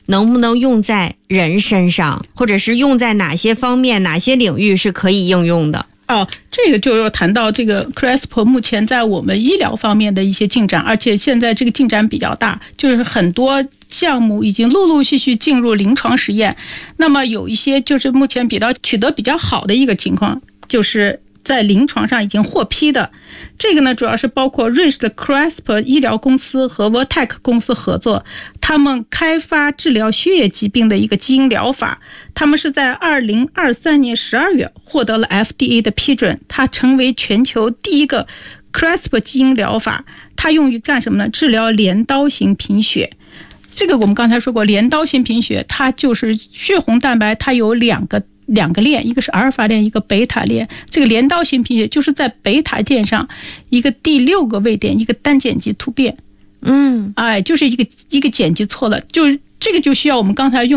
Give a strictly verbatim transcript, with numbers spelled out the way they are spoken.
能不能用在人身上，或者是用在哪些方面哪些领域是可以应用的？ 哦，这个就要谈到这个 CRISPR 目前在我们医疗方面的一些进展，而且现在这个进展比较大，就是很多项目已经陆陆续续进入临床实验。那么有一些就是目前比较取得比较好的一个情况，就是在临床上已经获批的。这个呢，主要是包括瑞士的 CRISPR 医疗公司和 Vertex 公司合作，他们开发治疗血液疾病的一个基因疗法。他们是在二零二三年十二月获得了 F D A 的批准，它成为全球第一个 CRISPR 基因疗法。它用于干什么呢？治疗镰刀型贫血。这个我们刚才说过，镰刀型贫血，它就是血红蛋白，它有两个两个链，一个是阿尔法链，一个贝塔链。这个镰刀型贫血就是在贝塔链上一个第六个位点一个单碱基突变。 嗯， 哎，就是一个一个碱基错了，就是这个就需要我们刚才用